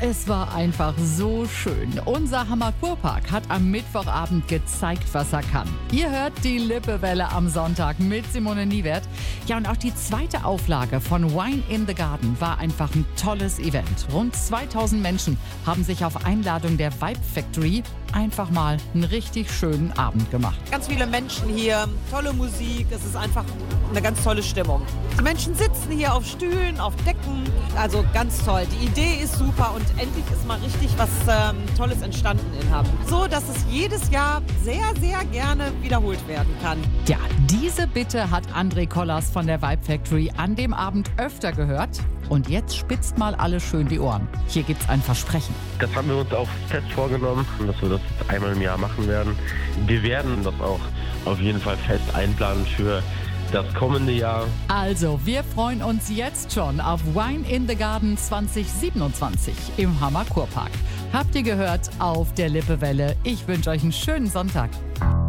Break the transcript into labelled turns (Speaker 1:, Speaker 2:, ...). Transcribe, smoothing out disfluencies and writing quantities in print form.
Speaker 1: Es war einfach so schön. Unser Hammer Kurpark hat am Mittwochabend gezeigt, was er kann. Ihr hört die Lippewelle am Sonntag mit Simone Niewert. Ja, und auch die zweite Auflage von Wine in the Garden war einfach ein tolles Event. Rund 2000 Menschen haben sich auf Einladung der Vibe Factory einfach mal einen richtig schönen Abend gemacht.
Speaker 2: Ganz viele Menschen hier, tolle Musik, es ist einfach eine ganz tolle Stimmung. Die Menschen sitzen hier auf Stühlen, auf Decken, also ganz toll. Die Idee ist super und endlich ist mal richtig was Tolles entstanden in Hamm. So, dass es jedes Jahr sehr, sehr gerne wiederholt werden kann.
Speaker 1: Ja, diese Bitte hat André Kollars von der Vibe Factory an dem Abend öfter gehört. Und jetzt spitzt mal alle schön die Ohren. Hier gibt's ein Versprechen.
Speaker 3: Das haben wir uns auch fest vorgenommen, dass wir das jetzt einmal im Jahr machen werden. Wir werden das auch auf jeden Fall fest einplanen für das kommende Jahr.
Speaker 1: Also, wir freuen uns jetzt schon auf Wine in the Garden 2027 im Hammer Kurpark. Habt ihr gehört auf der Lippewelle? Ich wünsche euch einen schönen Sonntag.